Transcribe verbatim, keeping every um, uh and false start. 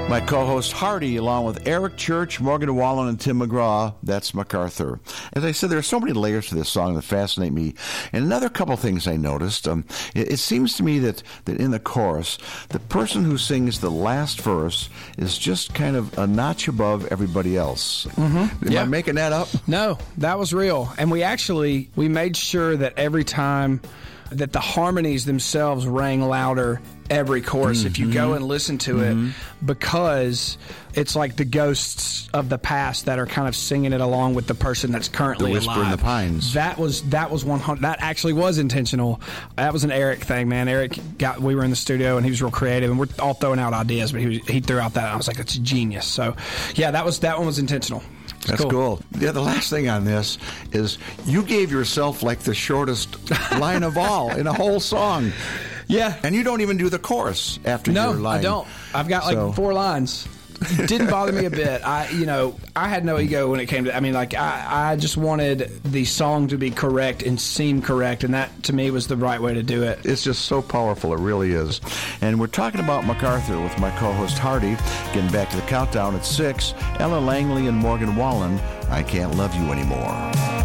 My co-host Hardy, along with Eric Church, Morgan Wallen, and Tim McGraw. That's MacArthur. As I said, there are so many layers to this song that fascinate me. And another couple things I noticed. Um, it, it seems to me that, that in the chorus, the person who sings the last verse is just kind of a notch above everybody else. Mm-hmm. Am yeah. I making that up? No, that was real. And we actually, we made sure that every time that the harmonies themselves rang louder every chorus, mm-hmm. if you go and listen to mm-hmm. it, because it's like the ghosts of the past that are kind of singing it along with the person that's currently the whisper alive. in the pines. That was that was one hundred. That actually was intentional. That was an Eric thing, man. Eric got. We were in the studio and he was real creative, and we're all throwing out ideas, but he was, he threw out that. And I was like, that's genius. So, yeah, that was that one was intentional. It's That's cool. cool. Yeah, the last thing on this is you gave yourself like the shortest line of all in a whole song. Yeah. And you don't even do the chorus after no, your line. I don't. I've got like so. four lines. Didn't bother me a bit. I, you know, I had no ego when it came to. I mean, like I, I just wanted the song to be correct and seem correct, and that to me was the right way to do it. It's just so powerful. It really is. And we're talking about MacArthur with my co-host Hardy. Getting back to the countdown at six. Ella Langley and Morgan Wallen. I Can't Love You Anymore.